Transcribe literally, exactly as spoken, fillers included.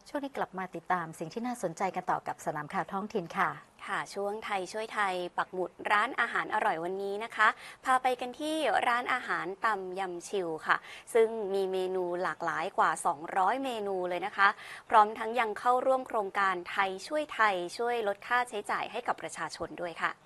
ช่วงนี้กลับมาติดตามสิ่งที่น่าสนใจกันต่อกับสนามข่าวท้องถิ่นค่ะค่ะช่วงไทยช่วยไทยปักหมุดร้านอาหารอร่อยวันนี้นะคะพาไปกันที่ร้านอาหารตำยำชิวค่ะซึ่งมีเมนูหลากหลายกว่าสองร้อยเมนูเลยนะคะพร้อมทั้งยังเข้าร่วมโครงการไทยช่วยไทยช่วยลดค่าใช้จ่ายให้กับประชาชนด้วยค่ะ